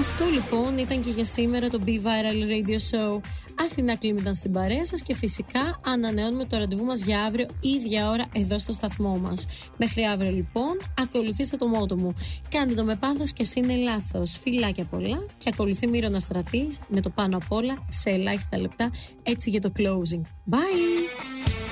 Αυτό λοιπόν ήταν και για σήμερα το Be Viral Radio Show. Αθηνά Κλίμ ήταν στην παρέα σας και φυσικά ανανεώνουμε το ραντεβού μας για αύριο ίδια ώρα εδώ στο σταθμό μας. Μέχρι αύριο λοιπόν, ακολουθήστε το μότο μου. Κάντε το με πάθος και ας είναι λάθος. Φιλάκια πολλά και ακολουθεί Μύρονα Στρατής με το πάνω απ' όλα σε ελάχιστα λεπτά, έτσι για το closing. Bye!